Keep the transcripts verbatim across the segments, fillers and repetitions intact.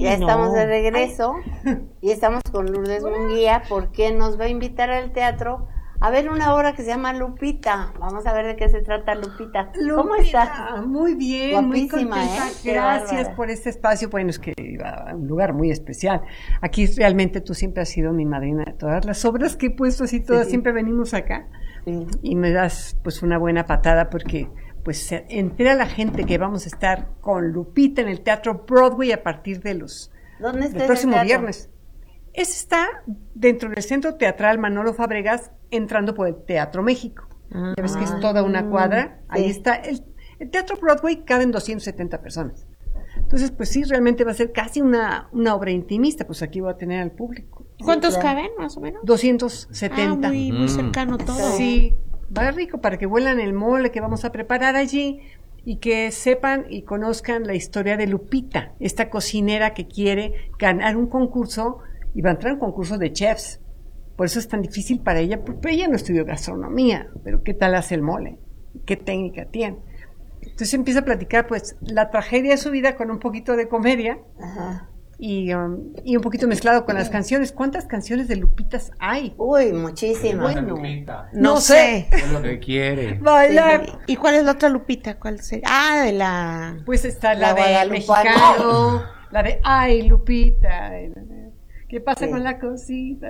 ya no. estamos de regreso y estamos con Lourdes Munguía porque nos va a invitar al teatro a ver una obra que se llama Lupita. Vamos a ver de qué se trata Lupita. ¿Cómo Lupita, estás? Muy bien, Guapísima, muy contenta. ¿eh? Qué Gracias bárbara. por este espacio. Bueno, es que iba a un lugar muy especial. Aquí realmente tú siempre has sido mi madrina de todas las obras que he puesto, así todas, Sí. siempre venimos acá. Sí. Y me das pues una buena patada porque pues se entera la gente que vamos a estar con Lupita en el Teatro Broadway a partir de los ¿Dónde está del ese próximo teatro? viernes. Ese está dentro del Centro Teatral Manolo Fábregas, entrando por el Teatro México. Ah. Ya ves que es toda una cuadra. Ahí Sí. está. El, el Teatro Broadway caben doscientas setenta personas. Entonces, pues sí, realmente va a ser casi una, una obra intimista. Pues aquí voy a tener al público. ¿Cuántos Sí, claro. caben, más o menos? doscientos Ah, setenta. muy, muy Mm. cercano todo. Sí, va rico para que huelan el mole que vamos a preparar allí y que sepan y conozcan la historia de Lupita, esta cocinera que quiere ganar un concurso y va a entrar en un concurso de chefs. Por eso es tan difícil para ella, porque ella no estudió gastronomía, pero ¿qué tal hace el mole? ¿Qué técnica tiene? Entonces empieza a platicar pues la tragedia de su vida con un poquito de comedia. Ajá. Y, um, y un poquito mezclado con las canciones. ¿Cuántas canciones de Lupitas hay? Uy, muchísimas. Bueno, No, no sé. Es lo que quiere. Bailar. ¿Y cuál es la otra Lupita? ¿Cuál sería? Ah, de la... Pues está La la, de guadalupana. Mexicano, la de Ay, Lupita. ¿Qué pasa Sí. con la cosita?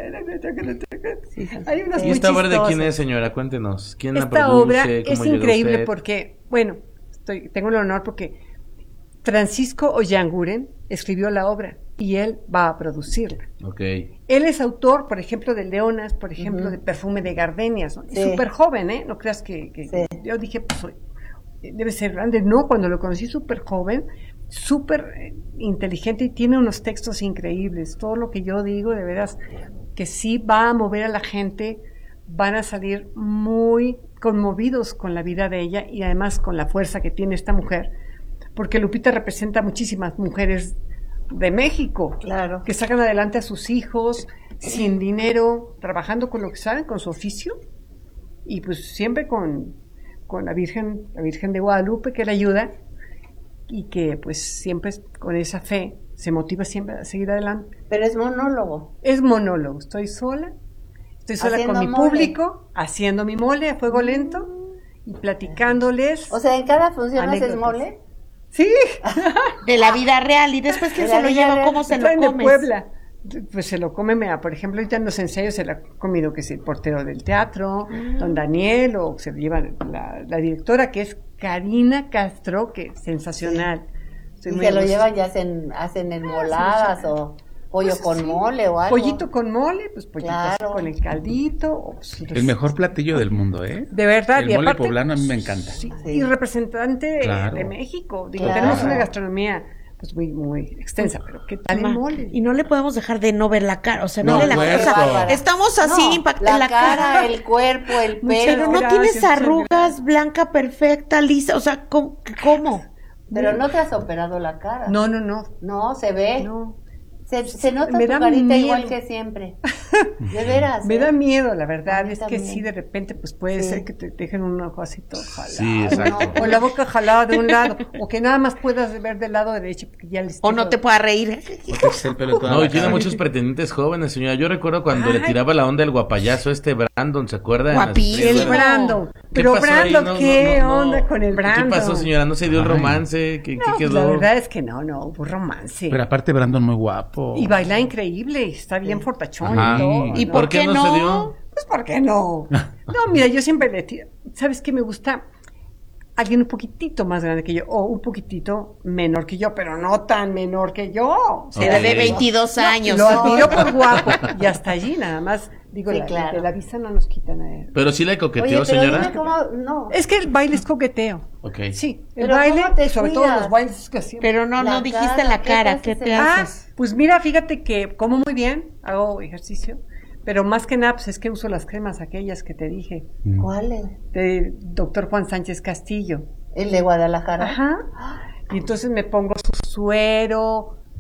Sí, sí. Hay unas ¿Y muy esta obra de quién chistosas. es, señora? Cuéntenos. ¿Quién la Esta produce? obra ¿Cómo es llegó increíble usted? porque, bueno, estoy, tengo el honor porque Francisco Ollanguren escribió la obra y él va a producirla. Ok. Él es autor, por ejemplo, de Leonas, por ejemplo, Ujú. de Perfume de Gardenias, ¿no? Sí. Súper joven, ¿eh? No creas que... que- Sí. Yo dije, pues, oye, debe ser grande. No, cuando lo conocí súper joven, súper eh, inteligente y tiene unos textos increíbles. Todo lo que yo digo, de veras, que sí va a mover a la gente, van a salir muy conmovidos con la vida de ella y además con la fuerza que tiene esta mujer, porque Lupita representa a muchísimas mujeres de México, Claro. que sacan adelante a sus hijos sin dinero, trabajando con lo que saben, con su oficio, y pues siempre con, con la Virgen, la Virgen de Guadalupe que la ayuda, y que pues siempre con esa fe se motiva siempre a seguir adelante. Pero es monólogo. Es monólogo, estoy sola, estoy sola Haciendo con mi mole. público, haciendo mi mole a fuego lento, y platicándoles. O sea, en cada función haces Anécdotas. mole. Sí, De la vida real. ¿Y después quién De se la lo vida lleva? real. ¿Cómo se lo traen de comes? Puebla. Pues se lo come, mira, por ejemplo, ahorita en los ensayos se lo ha comido que es el portero del teatro, don Daniel, o se lo lleva la, la directora, que es Karina Castro, que es sensacional. Estoy Y muy se lo orgullosa. llevan y hacen, hacen enmoladas o pollo Pues con sí, mole o algo. Pollito con mole, pues pollito así Claro. con el caldito. O, pues, El mejor platillo del mundo, ¿eh? De verdad. El y mole aparte, poblano a mí me encanta. sí, Sí. y representante de- Claro. de México. Digo, Claro. tenemos una gastronomía pues muy, muy extensa, pero ¿qué tal el Ma, mole? Y no le podemos dejar de no ver la cara, o sea, No, verle la cuerpo. cara. O sea, Bárbara. estamos así No, impactados. la cara, el cuerpo, el Muchas pelo. Pero no Gracias, tienes muchas arrugas, blanca, perfecta, lisa, o sea, ¿cómo? cómo? Pero no te has operado la cara. No, no, no. No, se ve. no. Se, se nota Me tu da carita miedo. igual que siempre. De veras. Me ¿eh? da miedo, la A verdad, mí es que también. sí, de repente, pues puede Sí. ser que te dejen un ojo así todo jalado. Sí, exacto. ¿no? O la boca jalada de un lado, o que nada más puedas ver del lado derecho, porque ya el O estilo- no te pueda reír. El pelo toda No, la y tiene cara. muchos pretendientes jóvenes, señora. Yo recuerdo cuando le Ay. tiraba la onda el guapayazo este Brandon, ¿se acuerda? En las Guapísimo. El películas. Brandon. ¿Qué Pero pasó ahí? Brandon, No, no, ¿qué no, no. onda con el Brandon? ¿Qué pasó, señora? ¿No se dio el Ay. romance? ¿Qué, qué No, quedó? la verdad es que no, no, hubo romance. Pero aparte Brandon muy guapo. Y baila increíble, está bien fortachón Ajá. y todo. ¿Y ¿no? por qué no, no? se dio? Pues, ¿por qué no? No, mira, yo siempre le tiro. ¿Sabes qué me gusta? Alguien un poquitito más grande que yo, o un poquitito menor que yo, pero no tan menor que yo. O sea, Será de Ok. veintidós años. Lo ¿no? admiro por guapo. Y hasta allí nada más. Digo, Sí, la, claro. de la vista no nos quitan a él. Pero sí le coqueteó, Oye, pero señora. dime cómo, no. Es que el baile es coqueteo. Ok. Sí, el Pero baile, ¿cómo te sobre todo cuidas? los bailes que hacemos. Pero no, La no dijiste cara, la ¿qué cara, te ¿qué haces te el- Ah, haces? pues mira, fíjate que como muy bien, hago ejercicio, pero más que nada pues es que uso las cremas aquellas que te dije, ¿Cuál es? de doctor Juan Sánchez Castillo. El de Guadalajara. Ajá. Y entonces me pongo su suero,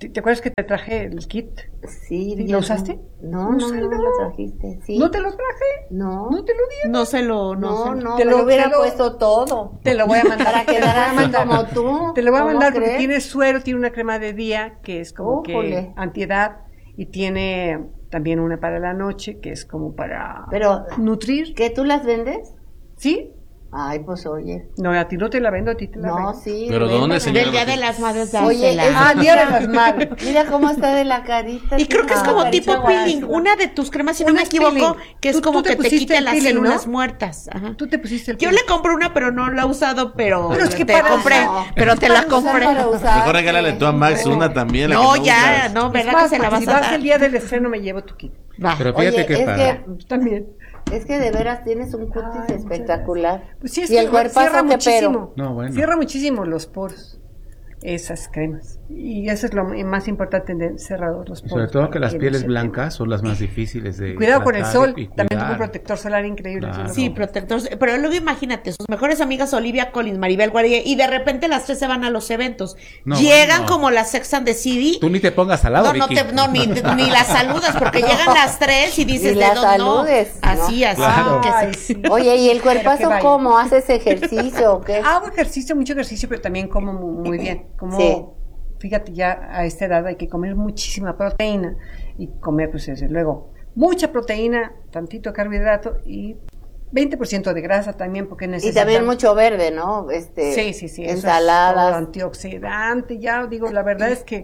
¿Te, te acuerdas que te traje el kit? Sí, ¿Lo viejo. usaste? No, no, no, Úsalo. me lo trajiste. Sí. ¿No te lo traje? No, ¿No te lo di? No se lo, no, no, se- no, Te me lo- lo hubiera te lo- puesto todo. Te lo voy a mandar. Para te lo quedar voy a así mandar. como tú. Te lo voy a ¿Cómo mandar porque crees? tiene suero, tiene una crema de día que es como Újole. que antiedad y tiene también una para la noche que es como para Pero, nutrir. ¿qué tú las vendes? ¿Sí? Ay, pues oye. No, a ti no te la vendo, a ti te la No, vendo. sí. ¿Pero véndela. dónde, señora? Del Día de las Madres, Oye, dársela. es- Ah, Día de las Madres. Mira cómo está de la carita. Y creo que es Ah, como carita tipo guapa. peeling. Una de tus cremas, si no Una me es equivoco, peeling. que es Tú- como tú te que te pusiste quita el las peeling, ¿no? células muertas. Ajá. Tú te pusiste el Yo pelo. le compré una, pero no la he usado, pero, Pero es que te para- compré, no. pero te la Para usar, compré. para usar. Mejor regálale tú a Max una también. la No, que ya, usas. no, Es ¿verdad más, que se la vas si a vas dar? el día del estreno me llevo tu kit. Va. Pero fíjate Oye, que es para... que, También. es que de veras tienes un cutis Ay, muchas espectacular. Pues sí, es y que el cuerpazo cierra que pero. muchísimo. No, bueno. Cierra muchísimo los poros. Esas cremas. Y eso es lo más importante de cerrador, los poros. Sobre todo que las para pieles no se blancas son las más difíciles de Cuidado con el tratar sol, y también tengo cuidar. un protector solar increíble. Claro. yo Sí, lo- protector. Pero luego imagínate, sus mejores amigas Olivia Collins, Maribel Guardia, y de repente las tres se van a los eventos. No, Llegan bueno. como las Sex and the City. Tú ni te pongas al lado, No, no, Vicky. te, no ni, ni las saludas, porque llegan las tres y dices, Ni ¿de las dónde? No, saludes, ¿no? así, así. Claro. que se- Ay, sí. Oye, ¿y el Pero que cuerpazo vaya. cómo? ¿Haces ejercicio o qué? Hago ejercicio, mucho ejercicio, pero también como mu- muy bien. Como, Sí. fíjate, ya a esta edad hay que comer muchísima proteína y comer, pues desde luego, mucha proteína, tantito carbohidrato y veinte por ciento de grasa también, porque Y necesitamos... también mucho verde, ¿no? Este, Sí, sí, sí. eso es todo Ensaladas. antioxidante, ya digo, la verdad es que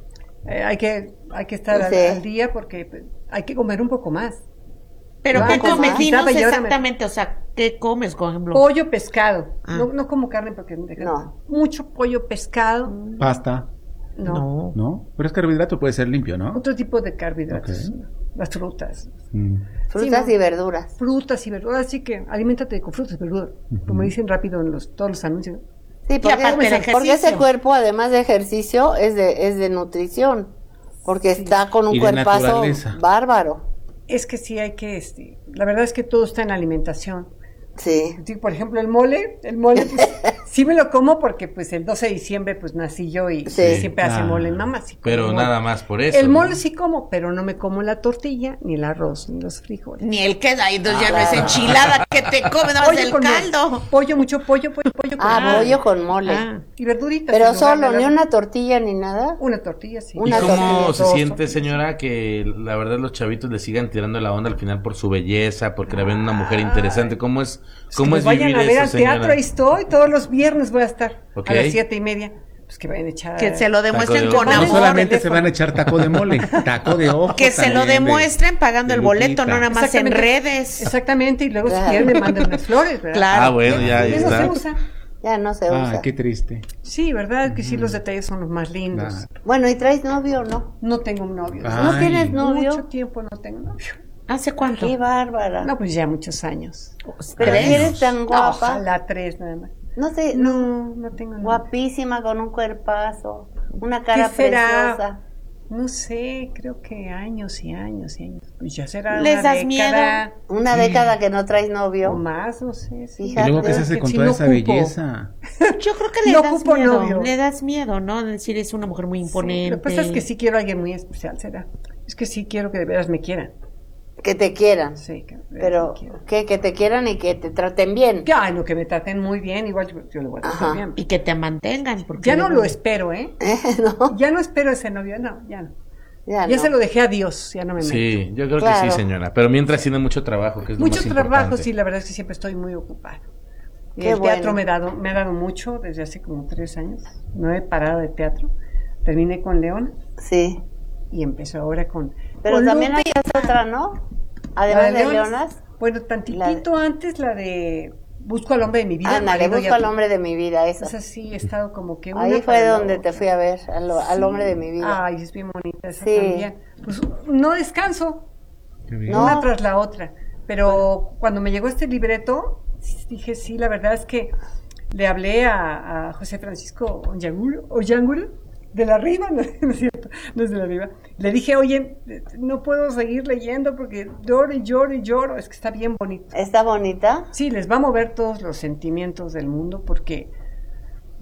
eh, hay que hay que estar al, Sí. al día porque pues, hay que comer un poco más. Pero Yo ¿qué antes comes? necesitaba Dinos y ahora me- exactamente, o sea, ¿qué comes, por ejemplo? Pollo, pescado. Ah. No, no como carne porque me deja- No. mucho pollo, pescado. Pasta, No. ¿no? Pero es carbohidrato puede ser limpio, ¿no? Otro tipo de carbohidratos. Ok. Las frutas. Mm. Frutas Sí, ¿no? y verduras. Frutas y verduras. Así que aliméntate con frutas y verduras. Como dicen rápido en los, todos los anuncios. Sí, porque, aparte del porque ese ejercicio. cuerpo, además de ejercicio, es de, es de nutrición. Porque está con un Y de cuerpazo naturaleza. bárbaro. Es que sí hay que, este, la verdad es que todo está en la alimentación. Sí. Sí, por ejemplo, el mole, el mole, pues, sí me lo como porque pues el doce de diciembre pues nací yo y Sí. siempre hace Ah. mole en mamá. Sí como Pero mole. nada más por eso. El ¿no? mole sí como, pero no me como la tortilla, ni el arroz, ni los frijoles. Ni el queso, ahí entonces ya no claro. es enchilada que te comes, nada más el con mole. caldo. Pollo, mucho pollo, pollo, pollo con Ah, mole. pollo con mole. Ah. Y verduritas. Pero en lugar solo, de ni la- una tortilla ni nada. Una tortilla, sí. ¿Y Una cómo tortilla, se dos siente, tortillas. señora, que la verdad los chavitos le sigan tirando la onda al final por su belleza, porque la ven una mujer interesante? ¿Cómo es, cómo Que es vayan vivir a ver eso, al teatro, señora? ahí estoy, todos los viernes voy a estar Ok. a las siete y media. Pues que vayan a echar. Que se lo demuestren Taco de con ojo. No amor. solamente se teléfono. van a echar taco de mole, taco de ojo. Que se lo también de- demuestren pagando de el boleto, Lupita. no nada más en Exactamente. redes. Exactamente, y luego Claro. si quieren me mandan unas flores, ¿verdad? Claro. Ah, bueno, ya ahí Eso se está. usa. Ya no se usa. Ah, qué triste. Sí, ¿verdad? Que sí, los detalles son los más lindos. Claro. Bueno, ¿y traes novio o no? No tengo un novio. Ah. ¿No Ay. tienes novio? Mucho tiempo no tengo novio. ¿Hace cuánto? Qué bárbara. No, pues ya muchos años. Pero ¿Tres? si eres tan guapa. Ojalá tres nada más. No sé, No, no tengo novio. guapísima con un cuerpazo, una cara ¿Qué será? preciosa. No sé, creo que años y años y años. Pues ya será ¿Les una das década Una década que no traes o novio. más, no sé. sí. ¿Y Fíjate. luego qué se hace que con si toda no esa ocupo. belleza? Yo creo que le No das ocupo miedo. novio. Le das miedo, ¿no? Decir, es una mujer muy Sí, imponente. lo que pasa es que sí quiero a alguien muy especial, será. Es que sí quiero que de veras me quieran. Que te quieran. Sí, que de veras Pero me quieran. que, que te quieran y que te traten bien. Ya, no, que me traten muy bien, igual yo, yo lo voy a tratar Ajá. bien. Y que te mantengan. Porque Ya no luego- lo espero, ¿eh? ¿No? Ya no espero ese novio, no, ya no. Ya, Ya no. se lo dejé a Dios, ya no me meto. Sí, yo creo Claro. que sí, señora. Pero mientras tiene mucho trabajo, que es lo Mucho más trabajo, importante. sí, la verdad es que siempre estoy muy ocupada. Y Qué el teatro bueno. me, ha dado, me ha dado mucho desde hace como tres años. No he parado de teatro. Terminé con Leona Sí. y empezó ahora con. Pero con también Lupe. hay otra, ¿no? La Además de Leonas. Leonas. Bueno, tantitito antes la de Busco al hombre de mi vida. Ándale, marido y busco al a- hombre de mi vida, esa. Esa sí, he estado como que. Ahí una fue para la donde otra. te fui a ver, al, al hombre de mi vida. Ay, es bien bonita esa Sí. también. Pues no descanso, Qué bien. No. una tras la otra. Pero cuando me llegó este libreto, dije, sí, la verdad es que le hablé a, a José Francisco Ollanguro, Ollanguro, de la Riva, no, no es cierto, no es de la Riva. Le dije, oye, no puedo seguir leyendo porque lloro y lloro y lloro, es que está bien bonito. ¿Está bonita? Sí, les va a mover todos los sentimientos del mundo porque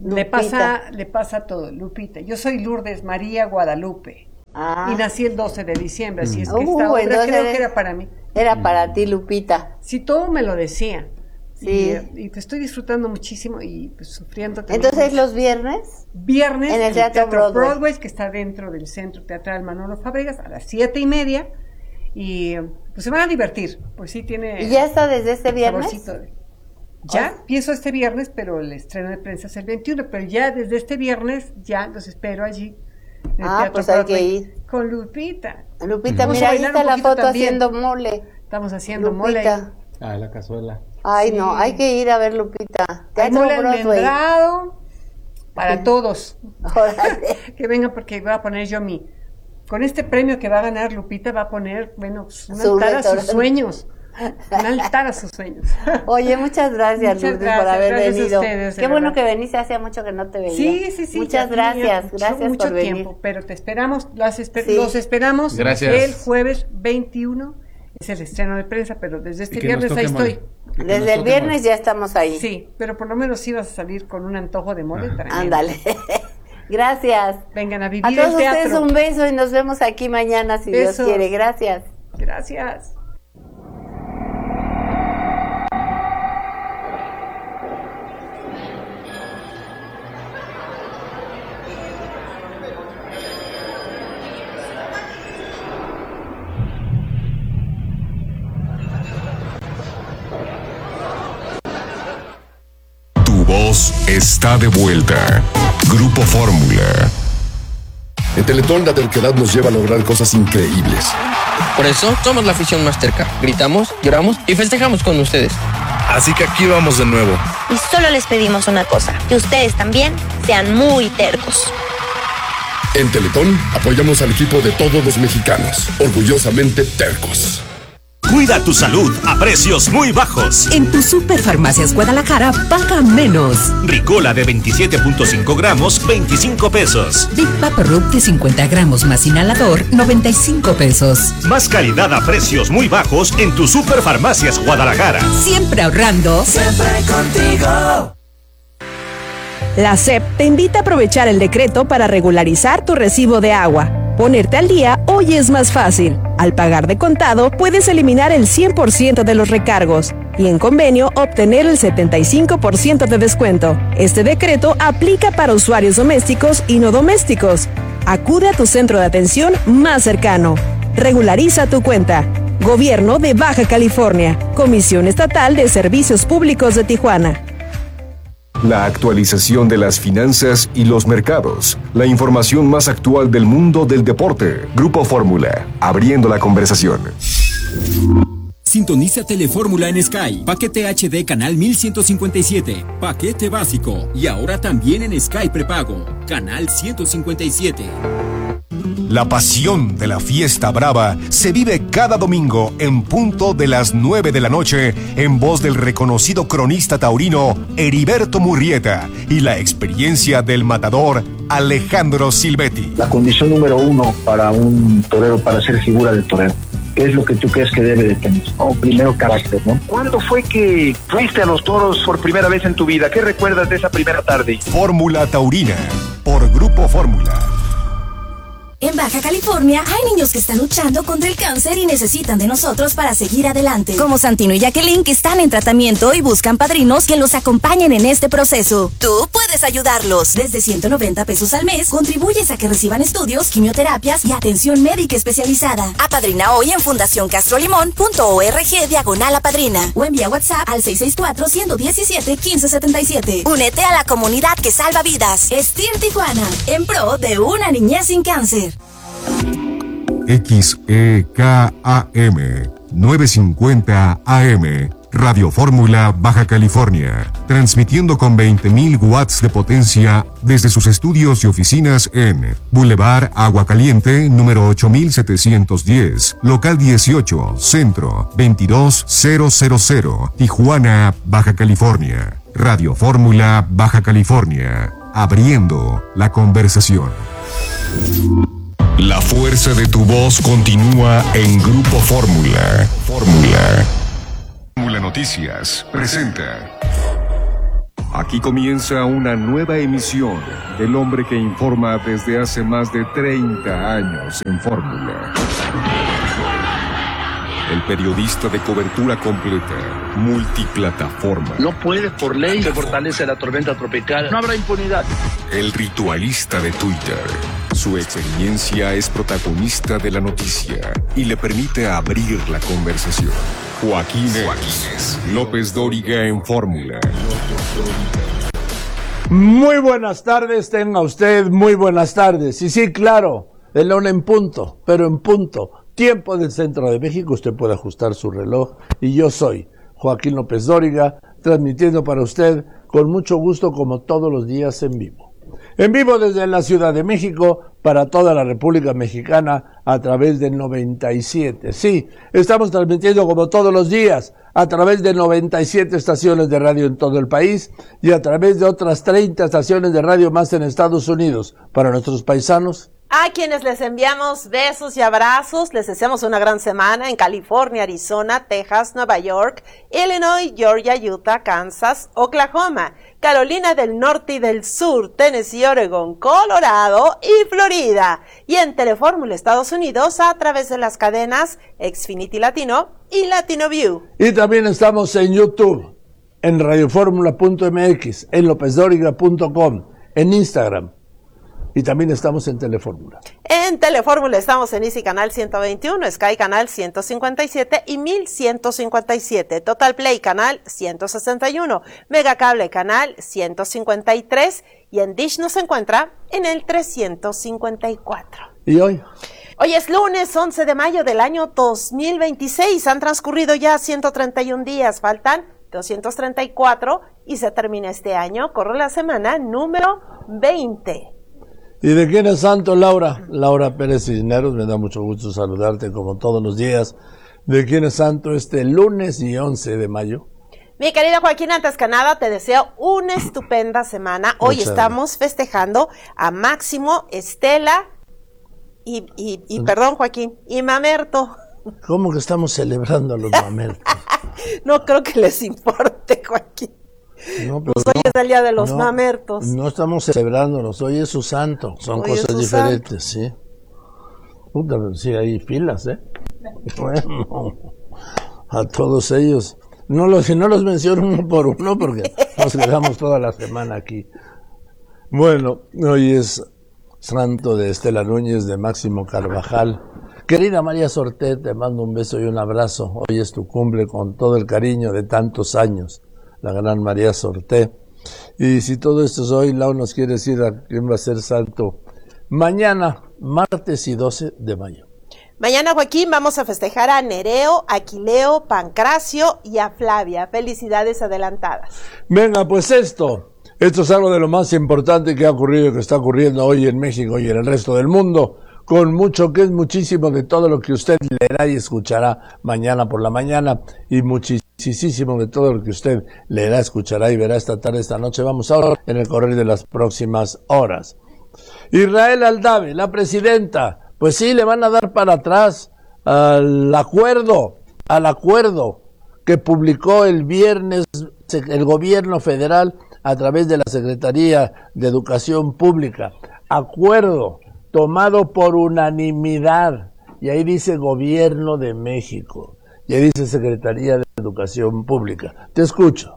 Le Lupita. pasa, le pasa todo, Lupita. Yo soy Lourdes María Guadalupe Ah. y nací el doce de diciembre, así es que Uh, esta obra entonces creo eres- que era para mí. Era para ti, Lupita. Sí, todo me lo decía. Sí. Y, y pues estoy disfrutando muchísimo y pues sufriendo también. Entonces, mucho. los viernes, Viernes en el Teatro Broadway. Broadway, que está dentro del Centro Teatral Manolo Fábregas, a las siete y media. Y pues se van a divertir, pues sí tiene... ¿y ya está desde este viernes? saborcito de- Ya empiezo este viernes, pero el estreno de prensa es el veintiuno, pero ya desde este viernes ya los espero allí. En el Ah, Teatro pues hay Broadway, que ir. con Lupita. Lupita, Vamos mira, a ahí bailar está un la poquito foto también. haciendo mole. Estamos haciendo mole. Lupita. Ah, la cazuela. Ay, Sí. no, hay que ir a ver Lupita. Hay Teatro mole Broadway. almendrado para todos. Órale. Que vengan porque voy a poner yo mi... Con este premio que va a ganar Lupita va a poner, bueno, pues, un Su altar a sus restaurante. sueños. Un altar a sus sueños. Oye, muchas gracias, Muchas Lourdes, por gracias, haber gracias a venido. ustedes, de Qué bueno verdad. que veniste, hacía mucho que no te veía. Sí, sí, sí. Muchas ya gracias, tenía gracias mucho por venir. tiempo, pero te esperamos, las esper- Sí. los esperamos Gracias. el jueves veintiuno, es el estreno de prensa, pero desde este Y que nos viernes ahí toque estoy. mole. Y que nos Desde el toque viernes mole. ya estamos ahí. Sí, pero por lo menos sí vas a salir con un antojo de mole. Ajá. tremendo. Ándale. Gracias. Vengan a A vivir todos el ustedes teatro. un beso y nos vemos aquí mañana si Besos. Dios quiere. Gracias. Gracias. Tu voz está de vuelta. Grupo Fórmula. En Teletón la terquedad nos lleva a lograr cosas increíbles. Por eso somos la afición más terca. Gritamos, lloramos y festejamos con ustedes. Así que aquí vamos de nuevo. Y solo les pedimos una cosa, que ustedes también sean muy tercos. En Teletón apoyamos al equipo de todos los mexicanos, orgullosamente tercos. Cuida tu salud a precios muy bajos. En tu Superfarmacias Guadalajara paga menos. Ricola de veintisiete punto cinco gramos, veinticinco pesos. Big Papa Rub de cincuenta gramos más inhalador, noventa y cinco pesos. Más calidad a precios muy bajos en tu Superfarmacias Guadalajara. Siempre ahorrando. Siempre contigo. La S E P te invita a aprovechar el decreto para regularizar tu recibo de agua. Ponerte al día hoy es más fácil. Al pagar de contado, puedes eliminar el cien por ciento de los recargos y en convenio obtener el setenta y cinco por ciento de descuento. Este decreto aplica para usuarios domésticos y no domésticos. Acude a tu centro de atención más cercano. Regulariza tu cuenta. Gobierno de Baja California. Comisión Estatal de Servicios Públicos de Tijuana. La actualización de las finanzas y los mercados. La información más actual del mundo del deporte. Grupo Fórmula. Abriendo la conversación. Sintoniza Telefórmula en Sky. Paquete H D canal mil ciento cincuenta y siete. Paquete básico. Y ahora también en Sky prepago. Canal ciento cincuenta y siete. La pasión de la fiesta brava se vive cada domingo en punto de las nueve de la noche en voz del reconocido cronista taurino Heriberto Murrieta y la experiencia del matador Alejandro Silvetti. La condición número uno para un torero, para ser figura de torero, ¿qué es lo que tú crees que debe de tener? Oh, primero, carácter, ¿no? ¿Cuándo fue que fuiste a los toros por primera vez en tu vida? ¿Qué recuerdas de esa primera tarde? Fórmula Taurina, por Grupo Fórmula. En Baja California hay niños que están luchando contra el cáncer y necesitan de nosotros para seguir adelante. Como Santino y Jacqueline, que están en tratamiento y buscan padrinos que los acompañen en este proceso. Tú puedes ayudarlos. Desde ciento noventa pesos al mes, contribuyes a que reciban estudios, quimioterapias y atención médica especializada. Apadrina hoy en fundación castro limón punto org diagonal apadrina. O envía WhatsApp al seis seis cuatro, uno uno siete, uno cinco siete siete. Únete a la comunidad que salva vidas. Estir Tijuana, en pro de una niñez sin cáncer. X E K A M novecientos cincuenta A M Radio Fórmula Baja California, transmitiendo con veinte mil watts de potencia desde sus estudios y oficinas en Boulevard Agua Caliente, número ocho mil setecientos diez, local dieciocho, centro, veintidós mil, Tijuana, Baja California. Radio Fórmula Baja California, abriendo la conversación. La fuerza de tu voz continúa en Grupo Fórmula. Fórmula. Fórmula Noticias presenta. Aquí comienza una nueva emisión del hombre que informa desde hace más de treinta años en Fórmula. El periodista de cobertura completa, multiplataforma. No puede por ley se fortalece la tormenta tropical. No habrá impunidad. El ritualista de Twitter. Su experiencia es protagonista de la noticia y le permite abrir la conversación. Joaquín Joaquínez López Dóriga en Fórmula. Muy buenas tardes, tenga usted muy buenas tardes. Y sí, claro, el hora en punto, pero en punto. Tiempo del centro de México, usted puede ajustar su reloj. Y yo soy Joaquín López Dóriga, transmitiendo para usted con mucho gusto como todos los días en vivo. En vivo desde la Ciudad de México para toda la República Mexicana a través de noventa y siete. Sí, estamos transmitiendo como todos los días a través de noventa y siete estaciones de radio en todo el país y a través de otras treinta estaciones de radio más en Estados Unidos. Para nuestros paisanos, a quienes les enviamos besos y abrazos, les deseamos una gran semana en California, Arizona, Texas, Nueva York, Illinois, Georgia, Utah, Kansas, Oklahoma, Carolina del Norte y del Sur, Tennessee, Oregon, Colorado y Florida. Y en Telefórmula Estados Unidos a través de las cadenas Xfinity Latino y Latino View. Y también estamos en YouTube, en radioformula punto m x, en lopez dóriga punto com, en Instagram. Y también estamos en Telefórmula. En Telefórmula estamos en Easy Canal ciento veintiuno, Sky Canal ciento cincuenta y siete y mil ciento cincuenta y siete, Total Play Canal ciento sesenta y uno, Megacable Canal ciento cincuenta y tres y en Dish nos encuentra en el trescientos cincuenta y cuatro. ¿Y hoy? Hoy es lunes once de mayo del año dos mil veintiséis. Han transcurrido ya ciento treinta y un días, faltan doscientos treinta y cuatro y se termina este año. Corre la semana número veinte. ¿Y de quién es santo, Laura? Laura Pérez Cisneros, me da mucho gusto saludarte como todos los días. ¿De quién es santo este lunes y once de mayo? Mi querida Joaquín, antes que nada te deseo una estupenda semana. Hoy Muchas estamos gracias. festejando a Máximo, Estela y, y, y perdón Joaquín, y Mamerto. ¿Cómo que estamos celebrando a los Mamertos? No creo que les importe, Joaquín. No, pero pues hoy no, es el día de los no, mamertos. No estamos celebrándolos, hoy es su santo, son hoy cosas diferentes, santo. sí. Puta, sí, hay filas, ¿eh? Bueno, a todos ellos. No los, si no los menciono uno por uno, porque nos quedamos toda la semana aquí. Bueno, hoy es santo de Estela Núñez, de Máximo Carvajal. Querida María Sorté, te mando un beso y un abrazo. Hoy es tu cumple con todo el cariño de tantos años. La gran María Sorté. Y si todo esto es hoy, Lau nos quiere decir a quién va a ser santo mañana, martes y doce de mayo. Mañana, Joaquín, vamos a festejar a Nereo, Aquileo, Pancracio y a Flavia. Felicidades adelantadas. Venga, pues esto, esto es algo de lo más importante que ha ocurrido y que está ocurriendo hoy en México y en el resto del mundo, con mucho que es muchísimo de todo lo que usted leerá y escuchará mañana por la mañana, y muchísimo de todo lo que usted leerá, escuchará y verá esta tarde, esta noche. Vamos ahora en el correr de las próximas horas. Israel Aldave, la presidenta, pues sí, le van a dar para atrás al acuerdo, al acuerdo que publicó el viernes el gobierno federal a través de la Secretaría de Educación Pública. Acuerdo tomado por unanimidad, y ahí dice Gobierno de México, y ahí dice Secretaría de Educación Pública. Te escucho.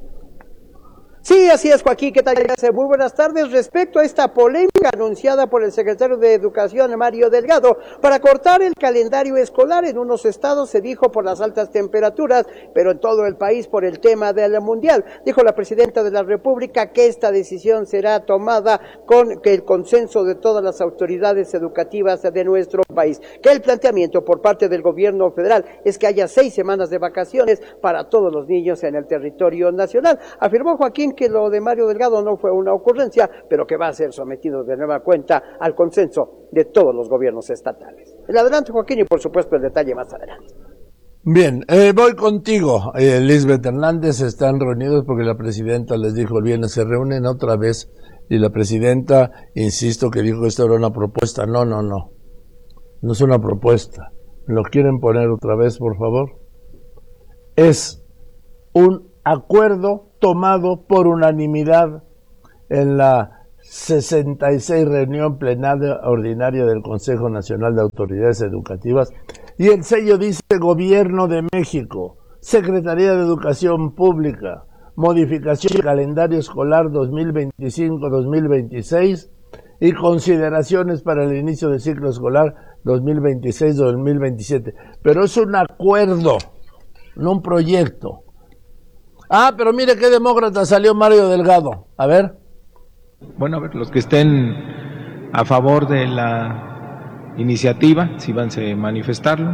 Sí, así es, Joaquín, ¿qué tal? Muy buenas tardes. Respecto a esta polémica anunciada por el secretario de Educación, Mario Delgado, para cortar el calendario escolar en unos estados, se dijo por las altas temperaturas, pero en todo el país por el tema del mundial. Dijo la presidenta de la República que esta decisión será tomada con el consenso de todas las autoridades educativas de nuestro país. Que el planteamiento por parte del gobierno federal es que haya seis semanas de vacaciones para todos los niños en el territorio nacional. Afirmó Joaquín que lo de Mario Delgado no fue una ocurrencia, pero que va a ser sometido de nueva cuenta al consenso de todos los gobiernos estatales. El adelante, Joaquín, y por supuesto el detalle más adelante. Bien, eh, voy contigo. Eh, Lisbeth Hernández, están reunidos porque la presidenta les dijo el viernes, se reúnen otra vez, y la presidenta, insisto, que dijo que esto era una propuesta. No, no, no. No es una propuesta. ¿Lo quieren poner otra vez, por favor? Es un acuerdo tomado por unanimidad en la sesenta y seis reunión plenaria ordinaria del Consejo Nacional de Autoridades Educativas, y el sello dice Gobierno de México, Secretaría de Educación Pública, modificación del calendario escolar dos mil veinticinco dos mil veintiséis y consideraciones para el inicio del ciclo escolar dos mil veintiséis dos mil veintisiete. Pero es un acuerdo, no un proyecto. Ah, pero mire qué demócrata salió Mario Delgado. A ver. Bueno, a ver, los que estén a favor de la iniciativa, si van a manifestarlo.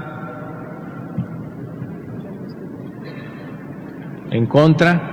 En contra.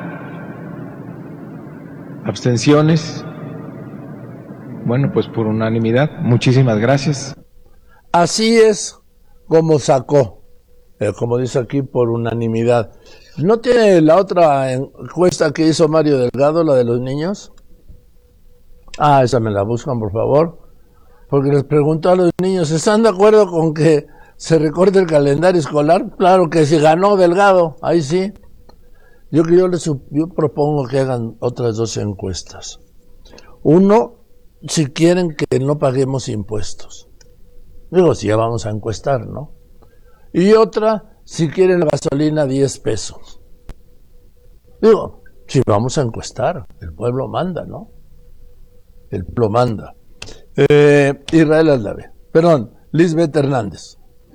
Abstenciones. Bueno, pues por unanimidad. Muchísimas gracias. Así es como sacó, eh, como dice aquí, por unanimidad. ¿No tiene la otra encuesta que hizo Mario Delgado, la de los niños? Ah, esa me la buscan, por favor. Porque les preguntó a los niños, ¿están de acuerdo con que se recorte el calendario escolar? Claro que sí, ganó Delgado, ahí sí. Yo, yo, les, yo propongo que hagan otras dos encuestas. Uno, si quieren que no paguemos impuestos. Digo, si ya vamos a encuestar, ¿no? Y otra, si quieren la gasolina diez pesos. Digo, si vamos a encuestar, el pueblo manda, ¿no? El pueblo manda. Eh, Israel Aldave, perdón, Lisbeth Hernández.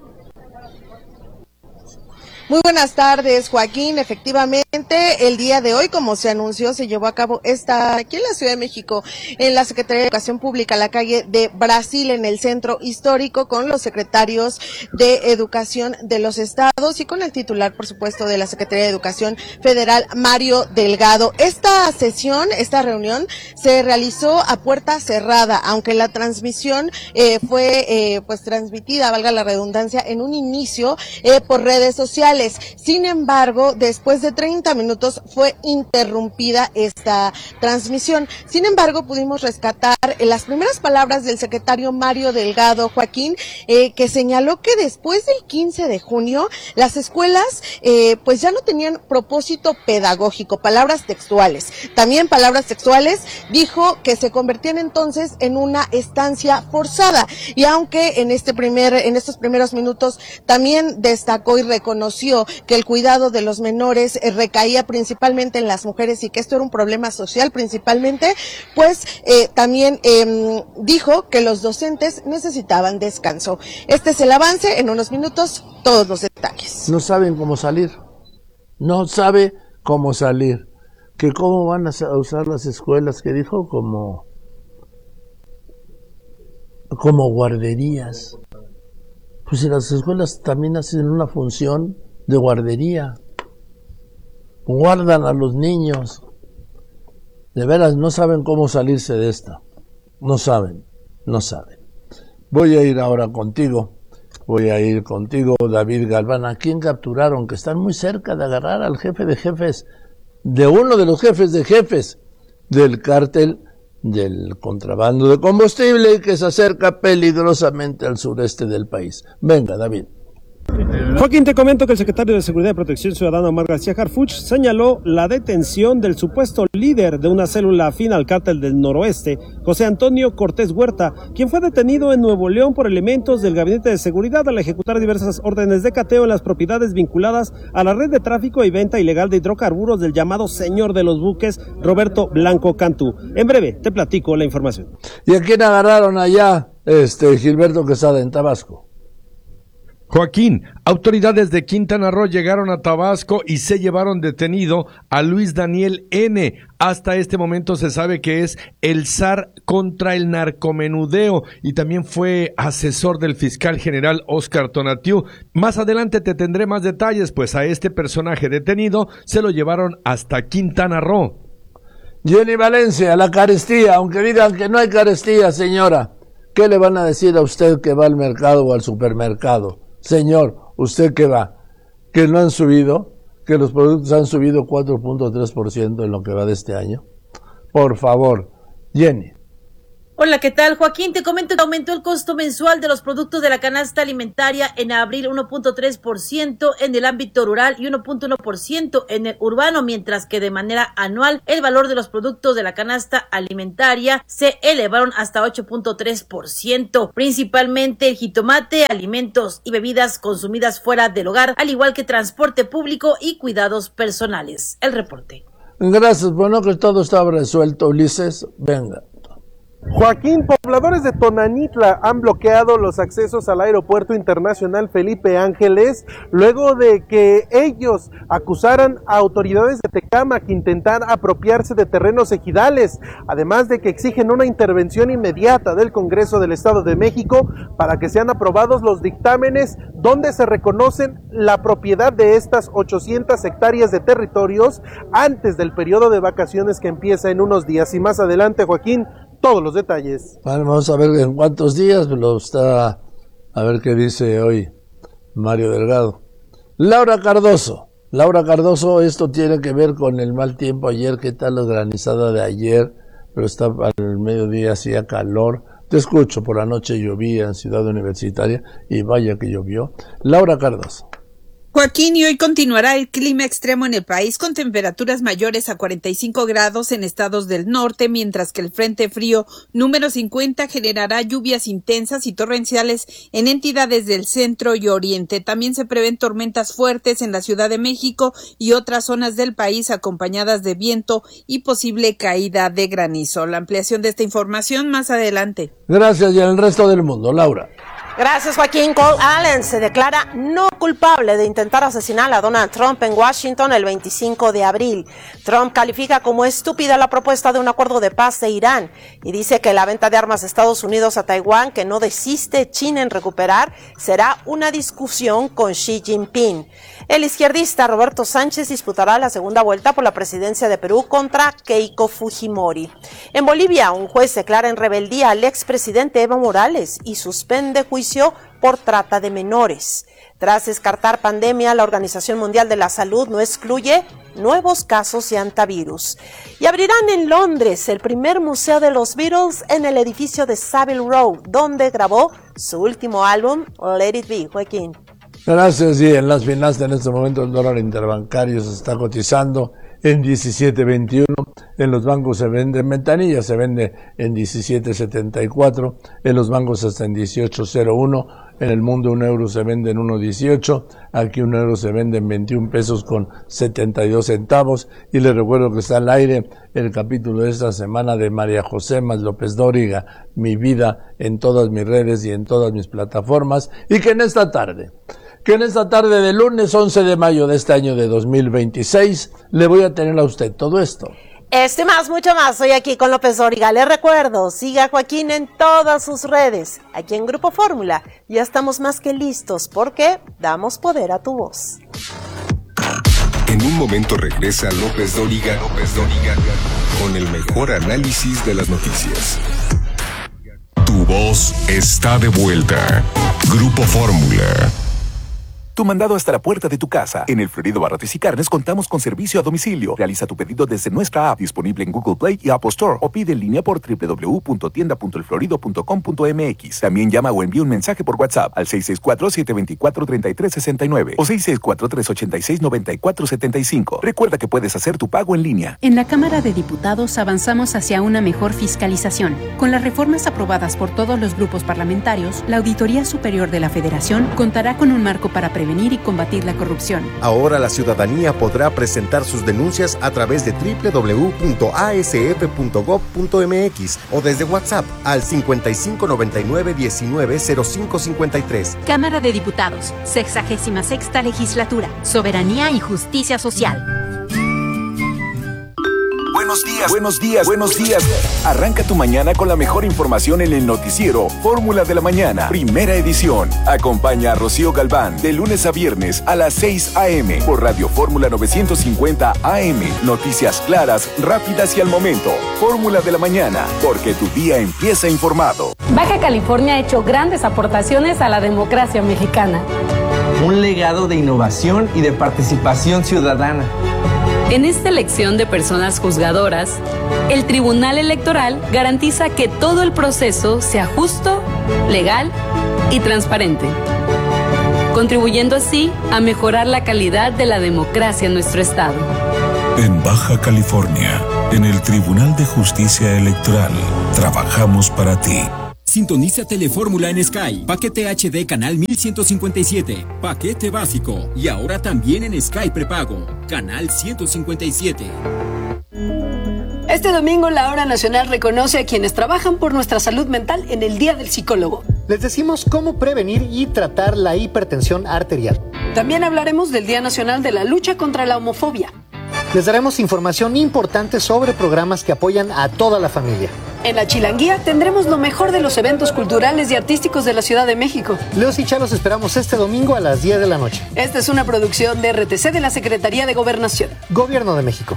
Muy buenas tardes, Joaquín. Efectivamente, el día de hoy, como se anunció, se llevó a cabo esta aquí en la Ciudad de México, en la Secretaría de Educación Pública, la calle de Brasil, en el centro histórico, con los secretarios de Educación de los estados y con el titular, por supuesto, de la Secretaría de Educación Federal, Mario Delgado. Esta sesión, esta reunión, se realizó a puerta cerrada, aunque la transmisión eh, fue eh, pues transmitida, valga la redundancia, en un inicio eh, por redes sociales. Sin embargo, después de treinta minutos fue interrumpida esta transmisión. Sin embargo, pudimos rescatar eh, las primeras palabras del secretario Mario Delgado, Joaquín, eh, que señaló que después del quince de junio, las escuelas eh, pues ya no tenían propósito pedagógico, palabras textuales. También palabras textuales, dijo que se convertían entonces en una estancia forzada. Y aunque en este primer, en estos primeros minutos también destacó y reconoció que el cuidado de los menores eh, recaía principalmente en las mujeres y que esto era un problema social principalmente, pues eh, también eh, dijo que los docentes necesitaban descanso. Este es el avance, en unos minutos todos los detalles. No saben cómo salir, no sabe cómo salir, que cómo van a usar las escuelas, que dijo, como como guarderías. Pues si las escuelas también hacen una función de guardería, guardan a los niños, de veras no saben cómo salirse de esta, no saben, no saben. Voy a ir ahora contigo, voy a ir contigo, David Galván. ¿A quién capturaron? Que están muy cerca de agarrar al jefe de jefes, de uno de los jefes de jefes del cártel del contrabando de combustible y que se acerca peligrosamente al sureste del país. Venga, David. Joaquín, te comento que el secretario de Seguridad y Protección Ciudadana, Omar García Harfuch, señaló la detención del supuesto líder de una célula afín al cártel del noroeste, José Antonio Cortés Huerta, quien fue detenido en Nuevo León por elementos del Gabinete de Seguridad al ejecutar diversas órdenes de cateo en las propiedades vinculadas a la red de tráfico y venta ilegal de hidrocarburos del llamado señor de los buques, Roberto Blanco Cantú. En breve te platico la información. ¿Y a quién agarraron allá, este Gilberto Quesada, en Tabasco? Joaquín, autoridades de Quintana Roo llegaron a Tabasco y se llevaron detenido a Luis Daniel N. Hasta este momento se sabe que es el zar contra el narcomenudeo y también fue asesor del fiscal general Óscar Tonatiuh. Más adelante te tendré más detalles, pues a este personaje detenido se lo llevaron hasta Quintana Roo. Jenny Valencia, la carestía, aunque digan que no hay carestía, señora, ¿qué le van a decir a usted que va al mercado o al supermercado? Señor, ¿usted qué va? ¿Que no han subido? ¿Que los productos han subido cuatro punto tres por ciento en lo que va de este año? Por favor, Jenny. Hola, ¿qué tal, Joaquín? Te comento que aumentó el costo mensual de los productos de la canasta alimentaria en abril uno punto tres por ciento en el ámbito rural y uno punto uno por ciento en el urbano, mientras que de manera anual el valor de los productos de la canasta alimentaria se elevaron hasta ocho punto tres por ciento, principalmente el jitomate, alimentos y bebidas consumidas fuera del hogar, al igual que transporte público y cuidados personales. El reporte. Gracias, bueno que todo estaba resuelto, Ulises, venga. Joaquín, pobladores de Tonanitla han bloqueado los accesos al Aeropuerto Internacional Felipe Ángeles luego de que ellos acusaran a autoridades de Tecámac que intentar apropiarse de terrenos ejidales, además de que exigen una intervención inmediata del Congreso del Estado de México para que sean aprobados los dictámenes donde se reconocen la propiedad de estas ochocientas hectáreas de territorios antes del periodo de vacaciones que empieza en unos días. Y más adelante, Joaquín, todos los detalles. Bueno, vamos a ver en cuántos días lo está, a ver qué dice hoy Mario Delgado. Laura Cardoso, Laura Cardoso, esto tiene que ver con el mal tiempo ayer. ¿Qué tal la granizada de ayer? Pero está al mediodía, hacía calor. Te escucho, por la noche llovía en Ciudad Universitaria y vaya que llovió. Laura Cardoso. Joaquín, y hoy continuará el clima extremo en el país con temperaturas mayores a cuarenta y cinco grados en estados del norte, mientras que el Frente Frío número cincuenta generará lluvias intensas y torrenciales en entidades del centro y oriente. También se prevén tormentas fuertes en la Ciudad de México y otras zonas del país acompañadas de viento y posible caída de granizo. La ampliación de esta información más adelante. Gracias, y en el resto del mundo, Laura. Gracias, Joaquín. Cole Allen se declara no culpable de intentar asesinar a Donald Trump en Washington el veinticinco de abril. Trump califica como estúpida la propuesta de un acuerdo de paz de Irán y dice que la venta de armas de Estados Unidos a Taiwán, que no desiste China en recuperar, será una discusión con Xi Jinping. El izquierdista Roberto Sánchez disputará la segunda vuelta por la presidencia de Perú contra Keiko Fujimori. En Bolivia, un juez declara en rebeldía al expresidente Evo Morales y suspende juicio por trata de menores. Tras descartar pandemia, la Organización Mundial de la Salud no excluye nuevos casos de antivirus. Y abrirán en Londres el primer museo de los Beatles en el edificio de Savile Row, donde grabó su último álbum, Let It Be. Joaquín. Gracias, y en las finanzas en este momento el dólar interbancario se está cotizando en diecisiete veintiuno, en los bancos se vende en ventanilla, se vende en diecisiete setenta y cuatro, en los bancos hasta en dieciocho cero uno, en el mundo un euro se vende en uno dieciocho, aquí un euro se vende en veintiún pesos con setenta y dos centavos, y les recuerdo que está al aire el capítulo de esta semana de María José Más López Dóriga, Mi Vida, en todas mis redes y en todas mis plataformas, y que en esta tarde, que en esta tarde de lunes once de mayo de este año de dos mil veintiséis, le voy a tener a usted todo esto. Este más, mucho más, soy aquí con López Dóriga. Les recuerdo, siga a Joaquín en todas sus redes. Aquí en Grupo Fórmula ya estamos más que listos porque damos poder a tu voz. En un momento regresa López Dóriga, López Dóriga, con el mejor análisis de las noticias. Tu voz está de vuelta. Grupo Fórmula. Tu mandado hasta la puerta de tu casa. En el Florido Barrotes y Carnes contamos con servicio a domicilio. Realiza tu pedido desde nuestra app, disponible en Google Play y Apple Store, o pide en línea por doble u doble u doble u punto tienda punto el florido punto com punto m x. También llama o envía un mensaje por WhatsApp al seis seis cuatro, siete dos cuatro, tres tres seis nueve o seis seis cuatro, tres ocho seis, nueve cuatro siete cinco. Recuerda que puedes hacer tu pago en línea. En la Cámara de Diputados avanzamos hacia una mejor fiscalización. Con las reformas aprobadas por todos los grupos parlamentarios, la Auditoría Superior de la Federación contará con un marco para prevenir y combatir la corrupción. Ahora la ciudadanía podrá presentar sus denuncias a través de doble u doble u doble u punto a s f punto gob punto m x o desde WhatsApp al cincuenta y cinco noventa y nueve diecinueve cero cinco cincuenta y tres. Cámara de Diputados, sexagésima sexta legislatura, soberanía y justicia social. Buenos días, buenos días, buenos días. Arranca tu mañana con la mejor información en el noticiero Fórmula de la Mañana, primera edición. Acompaña a Rocío Galván de lunes a viernes a las seis a eme por Radio Fórmula novecientos cincuenta A M. Noticias claras, rápidas y al momento. Fórmula de la Mañana, porque tu día empieza informado. Baja California ha hecho grandes aportaciones a la democracia mexicana. Un legado de innovación y de participación ciudadana. En esta elección de personas juzgadoras, el Tribunal Electoral garantiza que todo el proceso sea justo, legal y transparente, contribuyendo así a mejorar la calidad de la democracia en nuestro estado. En Baja California, en el Tribunal de Justicia Electoral, trabajamos para ti. Sintoniza Telefórmula en Sky, paquete H D canal mil ciento cincuenta y siete, paquete básico y ahora también en Sky prepago, canal ciento cincuenta y siete. Este domingo la Hora Nacional reconoce a quienes trabajan por nuestra salud mental en el Día del Psicólogo. Les decimos cómo prevenir y tratar la hipertensión arterial. También hablaremos del Día Nacional de la Lucha contra la Homofobia. Les daremos información importante sobre programas que apoyan a toda la familia. En la Chilanguía tendremos lo mejor de los eventos culturales y artísticos de la Ciudad de México. Leos y Chá los esperamos este domingo a las diez de la noche. Esta es una producción de R T C de la Secretaría de Gobernación. Gobierno de México.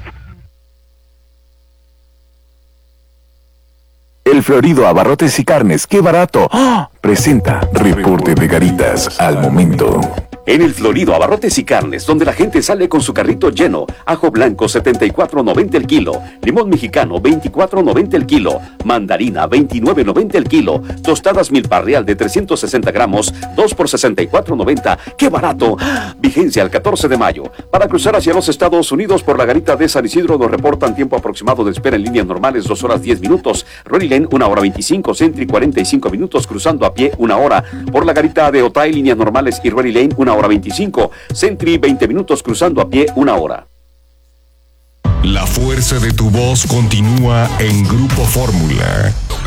El Florido Abarrotes y Carnes, ¡qué barato! ¡Oh! Presenta Reporte de Garitas al momento. En el Florido Abarrotes y Carnes, donde la gente sale con su carrito lleno. Ajo blanco setenta y cuatro noventa el kilo, limón mexicano veinticuatro noventa el kilo, mandarina veintinueve noventa el kilo, tostadas milpa real de trescientos sesenta gramos, dos por sesenta y cuatro noventa. ¡Qué barato! Vigencia al catorce de mayo. Para cruzar hacia los Estados Unidos por la garita de San Isidro nos reportan tiempo aproximado de espera en líneas normales dos horas diez minutos, Rory Lane una hora veinticinco, Sentry cuarenta y cinco minutos, cruzando a pie una hora. Por la garita de Otay líneas normales y Rory Lane una hora veinticinco, Sentry veinte minutos, cruzando a pie una hora. La fuerza de tu voz continúa en Grupo Fórmula.